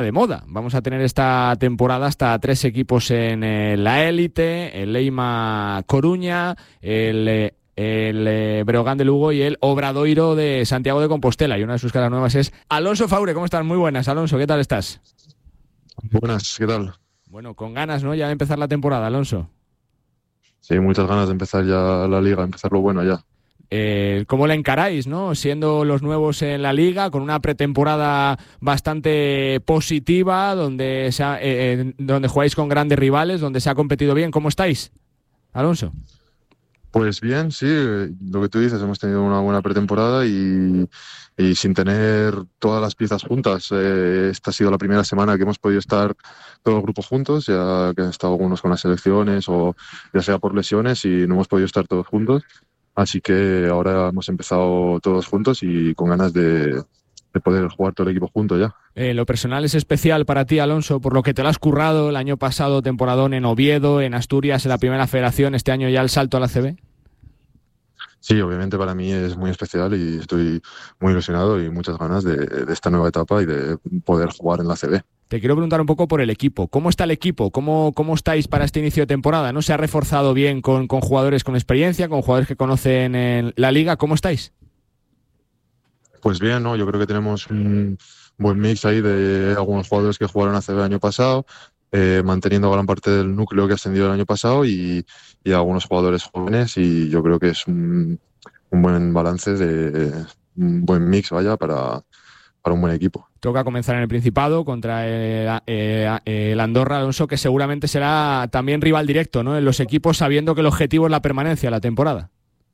de moda. Vamos a tener esta temporada hasta 3 equipos en la élite: el Leima Coruña, el Breogán de Lugo y el Obradoiro de Santiago de Compostela. Y una de sus caras nuevas es Alonso Faure. ¿Cómo estás? Muy buenas, Alonso. ¿Qué tal estás? Buenas, ¿qué tal? Bueno, con ganas, ¿no? Ya de empezar la temporada, Alonso. Sí, muchas ganas de empezar ya la liga, empezar lo bueno ya. ¿Cómo la encaráis, no? Siendo los nuevos en la liga, con una pretemporada bastante positiva, donde donde jugáis con grandes rivales, donde se ha competido bien. ¿Cómo estáis, Alonso? Pues bien, sí, lo que tú dices, hemos tenido una buena pretemporada y sin tener todas las piezas juntas. Esta ha sido la primera semana que hemos podido estar todo el grupo juntos, ya que han estado algunos con las selecciones o ya sea por lesiones y no hemos podido estar todos juntos. Así que ahora hemos empezado todos juntos y con ganas de poder jugar todo el equipo junto ya. Lo personal es especial para ti, Alonso, por lo que te lo has currado el año pasado, temporadón en Oviedo, en Asturias, en la primera federación, este año ya el salto a la CB. Sí, obviamente para mí es muy especial y estoy muy ilusionado y muchas ganas de esta nueva etapa y de poder jugar en la CB. Te quiero preguntar un poco por el equipo. ¿Cómo está el equipo? ¿Cómo estáis para este inicio de temporada? ¿No se ha reforzado bien con jugadores con experiencia, con jugadores que conocen en la liga? ¿Cómo estáis? Pues bien, ¿no? Yo creo que tenemos un buen mix ahí de algunos jugadores que jugaron ACB el año pasado, manteniendo gran parte del núcleo que ha ascendido el año pasado y algunos jugadores jóvenes, y yo creo que es un buen balance un buen mix, vaya, para un buen equipo. Toca comenzar en el Principado contra el Andorra, Alonso, que seguramente será también rival directo, ¿no? En los equipos, sabiendo que el objetivo es la permanencia de la temporada.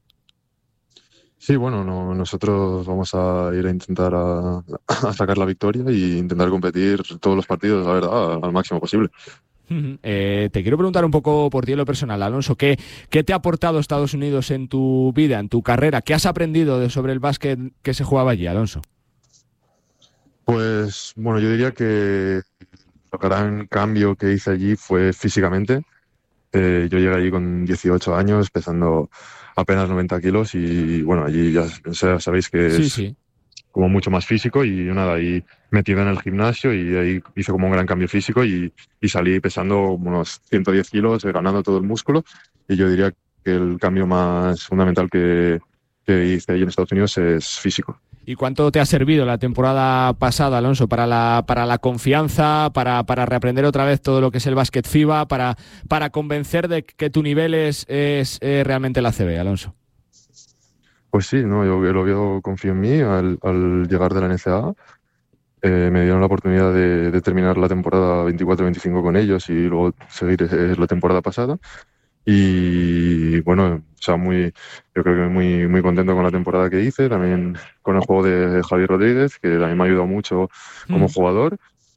Sí, bueno, nosotros vamos a ir a intentar a sacar la victoria e intentar competir todos los partidos, la verdad, al máximo posible. Te quiero preguntar un poco por ti en lo personal, Alonso. ¿Qué te ha aportado Estados Unidos en tu vida, en tu carrera? ¿Qué has aprendido sobre el básquet que se jugaba allí, Alonso? Pues bueno, yo diría que el gran cambio que hice allí fue físicamente. Yo llegué allí con 18 años, pesando apenas 90 kilos y bueno, allí ya sabéis que Sí, es sí. como mucho más físico y nada, ahí metido en el gimnasio y ahí hice como un gran cambio físico y salí pesando unos 110 kilos, ganando todo el músculo, y yo diría que el cambio más fundamental que hice allí en Estados Unidos es físico. ¿Y cuánto te ha servido la temporada pasada, Alonso, para la confianza, para reaprender otra vez todo lo que es el básquet FIBA, para convencer de que tu nivel es realmente la CB, Alonso? Pues sí, no, yo confío en mí al llegar de la NCAA. Me dieron la oportunidad de terminar la temporada 24-25 con ellos y luego seguir la temporada pasada. Y bueno, o sea, yo creo que muy contento con la temporada que hice, también con el juego de Javier Rodríguez, que también me ha ayudado mucho como jugador.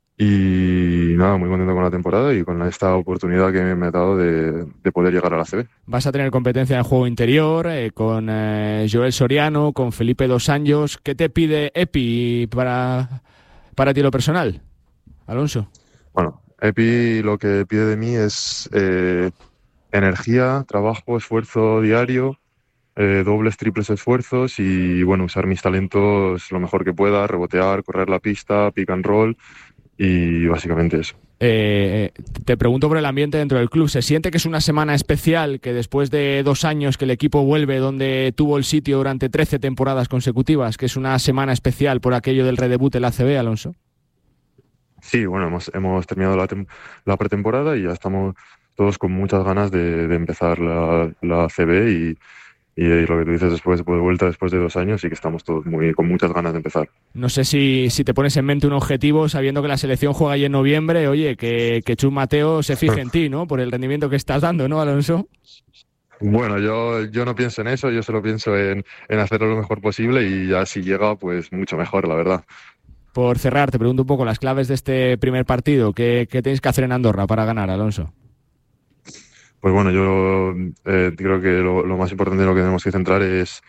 Y nada, muy contento con la temporada y con esta oportunidad que me ha dado de poder llegar a la CB. Vas a tener competencia en el juego interior con Joel Soriano, con Felipe Dos Anjos. ¿Qué te pide Epi para ti lo personal, Alonso? Bueno, Epi lo que pide de mí es energía, trabajo, esfuerzo diario, dobles, triples esfuerzos y bueno, usar mis talentos lo mejor que pueda, rebotear, correr la pista, pick and roll y básicamente eso. Te pregunto por el ambiente dentro del club. ¿Se siente que es una semana especial, que después de 2 años que el equipo vuelve donde tuvo el sitio durante 13 temporadas consecutivas, que es una semana especial por aquello del redebut en la ACB, Alonso? Sí, bueno, hemos terminado la pretemporada y ya estamos todos con muchas ganas de empezar la CB y lo que tú dices después de vuelta después de 2 años, y que estamos todos con muchas ganas de empezar. No sé si te pones en mente un objetivo sabiendo que la selección juega ahí en noviembre, oye, que Chus Mateo se fije en ti, ¿no? Por el rendimiento que estás dando, ¿no, Alonso? Bueno, yo no pienso en eso, yo solo pienso en hacerlo lo mejor posible y ya si llega, pues mucho mejor, la verdad. Por cerrar, te pregunto un poco las claves de este primer partido. ¿Qué tenéis que hacer en Andorra para ganar, Alonso? Pues bueno, yo creo que lo más importante en lo que tenemos que centrar es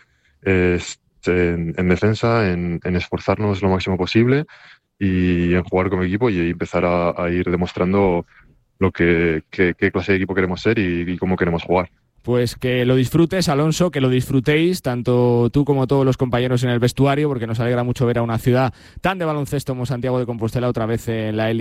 en defensa, en esforzarnos lo máximo posible y en jugar como equipo y empezar a ir demostrando qué clase de equipo queremos ser y cómo queremos jugar. Pues que lo disfrutes, Alonso, que lo disfrutéis, tanto tú como todos los compañeros en el vestuario, porque nos alegra mucho ver a una ciudad tan de baloncesto como Santiago de Compostela otra vez en la élite